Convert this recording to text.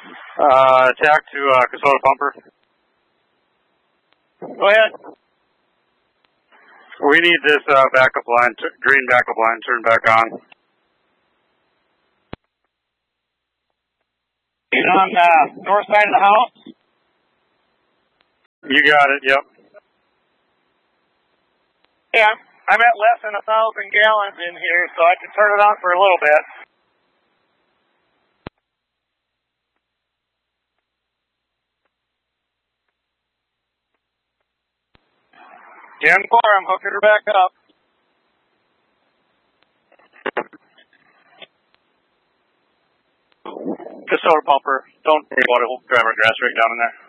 Attack to Kasota Pumper. Go ahead. We need this backup line, green backup line, turned back on. He's on the north side of the house. You got it, yep. Yeah, I'm at less than 1,000 gallons in here, so I can turn it on for a little bit. Gen 4, I'm hooking her back up. Kasota Pumper, don't worry about it, we'll grab our grass right down in there.